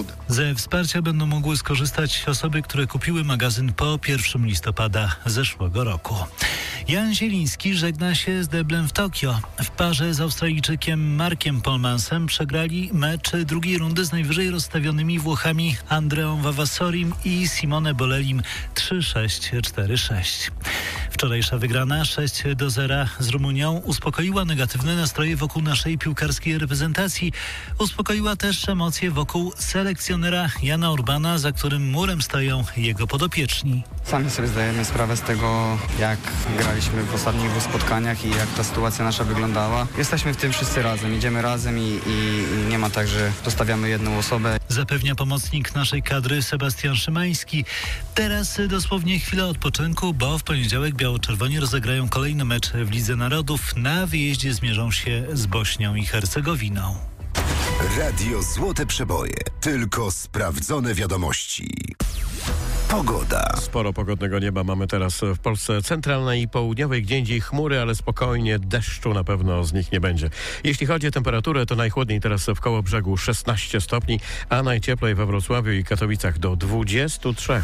samochód. Ze wsparcia będą mogły skorzystać osoby, które kupiły magazyn po 1 listopada zeszłego roku. Jan Zieliński żegna się z deblem w Tokio. W parze z Australijczykiem Markiem Polmansem przegrali mecz drugiej rundy z najwyżej rozstawionymi Włochami Andreą Vavassorim i Simone Bolelim 3-6, 4-6. Wczorajsza wygrana 6-0 z Rumunią uspokoiła negatywne nastroje wokół naszej piłkarskiej reprezentacji. Uspokoiła też emocje wokół selekcjonera Jana Urbana, za którym murem stoją jego podopieczni. Sami sobie zdajemy sprawę z tego, jak graliśmy w ostatnich 2 spotkaniach i jak ta sytuacja nasza wyglądała. Jesteśmy w tym wszyscy razem, idziemy razem i nie ma tak, że zostawiamy jedną osobę. Zapewnia pomocnik naszej kadry Sebastian Szymański. Teraz dosłownie chwila odpoczynku, bo w poniedziałek biało-czerwoni rozegrają kolejny mecz w Lidze Narodów. Na wyjeździe zmierzą się z Bośnią i Hercegowiną. Radio Złote Przeboje. Tylko sprawdzone wiadomości. Pogoda. Sporo pogodnego nieba mamy teraz w Polsce centralnej i południowej, gdzieindziej chmury, ale spokojnie, deszczu na pewno z nich nie będzie. Jeśli chodzi o temperaturę, to najchłodniej teraz w Kołobrzegu 16 stopni, a najcieplej we Wrocławiu i Katowicach do 23.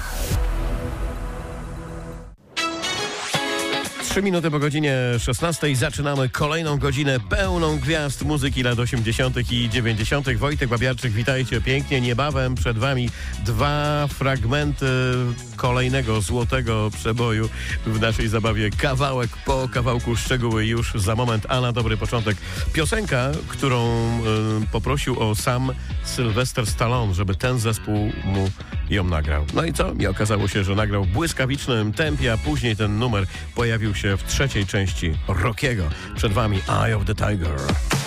3 minuty po godzinie 16 zaczynamy kolejną godzinę pełną gwiazd muzyki lat 80. i 90. Wojtek Babiarczyk, witajcie pięknie. Niebawem przed wami 2 fragmenty kolejnego złotego przeboju w naszej zabawie. Kawałek po kawałku, szczegóły już za moment, a na dobry początek piosenka, którą poprosił o sam Sylvester Stallone, żeby ten zespół mu ją nagrał. No i co? I okazało się, że nagrał w błyskawicznym tempie, a później ten numer pojawił się w trzeciej części Rockiego. Przed wami Eye of the Tiger.